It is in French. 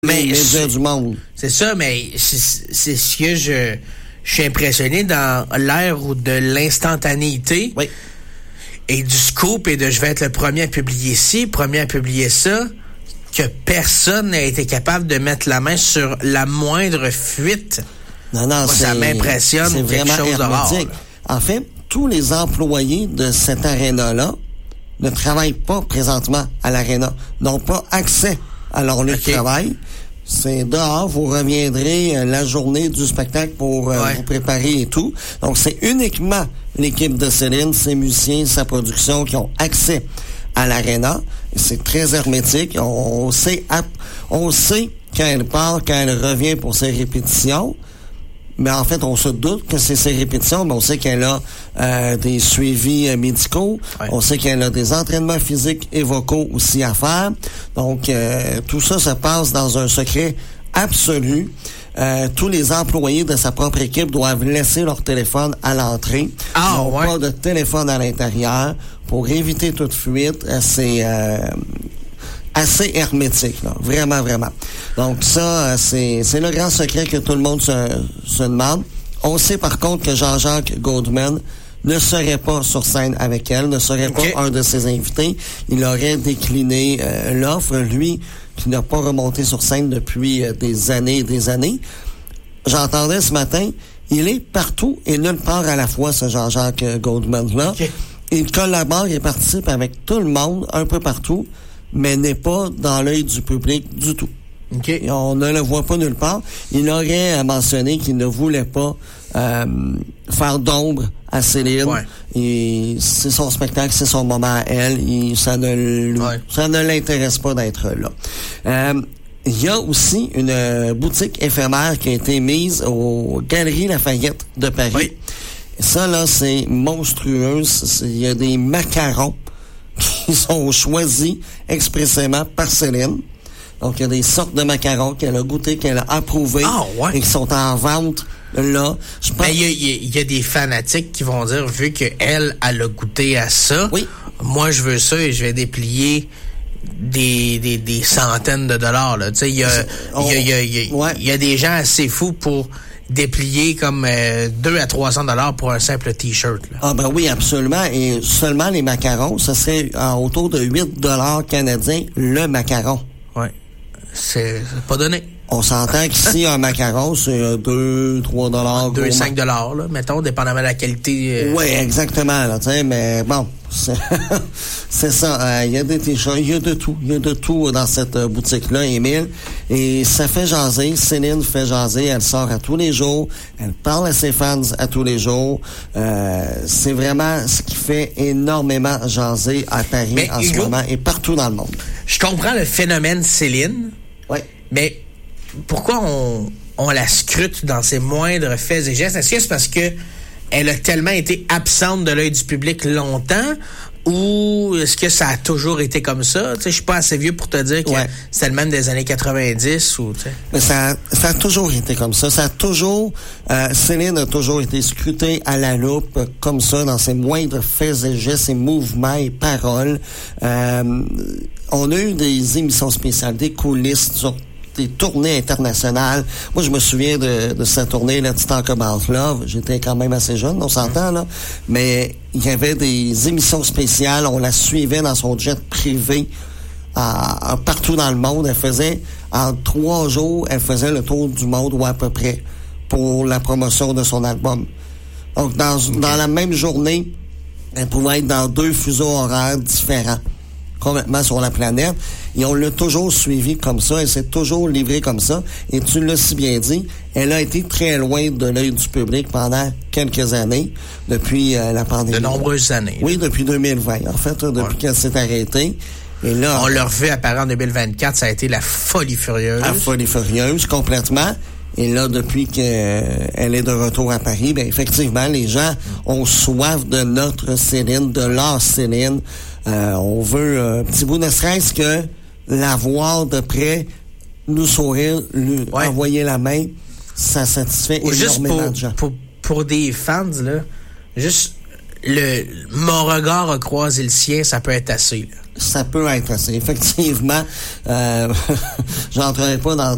les médias du monde. C'est ça, mais c'est ce que je suis impressionné dans l'ère de l'instantanéité. Oui. Et du scoop et de je vais être le premier à publier ci, premier à publier ça, que personne n'a été capable de mettre la main sur la moindre fuite. Non, moi, ça m'impressionne. C'est vraiment quelque chose de rare. En fait, tous les employés de cette aréna-là ne travaillent pas présentement à l'aréna, n'ont pas accès à leur lieu de travail. C'est dehors, vous reviendrez la journée du spectacle pour vous préparer et tout. Donc, c'est uniquement l'équipe de Céline, ses musiciens, sa production qui ont accès à l'aréna. C'est très hermétique. On sait quand elle part, quand elle revient pour ses répétitions. Mais en fait, on se doute que c'est ses répétitions, mais on sait qu'elle a des suivis médicaux. Ouais. On sait qu'elle a des entraînements physiques et vocaux aussi à faire. Donc, tout ça se passe dans un secret absolu. Tous les employés de sa propre équipe doivent laisser leur téléphone à l'entrée. Ils n'ont pas de téléphone à l'intérieur pour éviter toute fuite. C'est assez hermétique, là. Vraiment, vraiment. Donc ça, c'est le grand secret que tout le monde se demande. On sait par contre que Jean-Jacques Goldman ne serait pas sur scène avec elle, ne serait pas un de ses invités. Il aurait décliné l'offre, lui, qui n'a pas remonté sur scène depuis des années et des années. J'entendais ce matin, il est partout et nulle part à la fois, ce Jean-Jacques Goldman-là. Il collabore et participe avec tout le monde, un peu partout, mais n'est pas dans l'œil du public du tout. Et on ne le voit pas nulle part. Il aurait mentionné qu'il ne voulait pas faire d'ombre à Céline. Ouais. Et c'est son spectacle, c'est son moment à elle. Et ça ne l'intéresse pas d'être là. Il y a aussi une boutique éphémère qui a été mise aux Galeries Lafayette de Paris. Oui. Et ça, là, c'est monstrueux. Il y a des macarons qui sont choisis expressément par Céline. Donc, il y a des sortes de macarons qu'elle a goûté, qu'elle a approuvés et qui sont en vente là. Mais il y a des fanatiques qui vont dire, vu qu'elle a goûté à ça, moi, je veux ça et je vais déplier des centaines de dollars, là. Tu sais, il y a des gens assez fous pour déplier comme 200 à 300 dollars pour un simple t-shirt, là. Ah ben oui, absolument. Et seulement les macarons, ça serait autour de 8 dollars canadiens le macaron. Oui. C'est pas donné. On s'entend qu'ici, un macaron, c'est 2, 3 dollars. 2, 5 dollars, là, mettons, dépendamment de la qualité. Oui, exactement, là, tu sais, mais bon, c'est ça. Il y a des t-shirts, il y a de tout. Il y a de tout dans cette boutique-là, Émile. Et ça fait jaser. Céline fait jaser. Elle sort à tous les jours. Elle parle à ses fans à tous les jours. C'est vraiment ce qui fait énormément jaser à Paris en ce moment et partout dans le monde. Je comprends le phénomène Céline. Oui. Mais pourquoi on la scrute dans ses moindres faits et gestes? Est-ce que c'est parce que elle a tellement été absente de l'œil du public longtemps, ou est-ce que ça a toujours été comme ça? Tu sais, je suis pas assez vieux pour te dire que c'est le même des années 90 ou, tu sais. Mais ça a toujours été comme ça. Ça a toujours, Céline a toujours été scrutée à la loupe comme ça dans ses moindres faits et gestes, ses mouvements et paroles. On a eu des émissions spéciales, des coulisses sur des tournées internationales. Moi, je me souviens de sa tournée, là, Titan About Love. J'étais quand même assez jeune, on s'entend, là. Mais il y avait des émissions spéciales. On la suivait dans son jet privé partout dans le monde. Elle faisait, en 3 jours, elle faisait le tour du monde, ou à peu près, pour la promotion de son album. Donc, dans la même journée, elle pouvait être dans 2 fuseaux horaires différents, complètement sur la planète. Et on l'a toujours suivi comme ça. Elle s'est toujours livrée comme ça. Et tu l'as si bien dit, elle a été très loin de l'œil du public pendant quelques années, depuis la pandémie. De nombreuses années. Oui, depuis 2020. En fait, depuis qu'elle s'est arrêtée. Et là, on l'a revu apparaître en 2024. Ça a été la folie furieuse. La folie furieuse, complètement. Et là, depuis qu'elle est de retour à Paris, ben effectivement, les gens ont soif de notre Céline, de leur Céline. On veut un petit bout, ne serait-ce que la voir de près, nous sourire, lui envoyer la main, ça satisfait énormément de gens. Pour des fans, là, juste mon regard a croisé le sien, ça peut être assez, là. Ça peut être assez. Effectivement, j'entrerai pas dans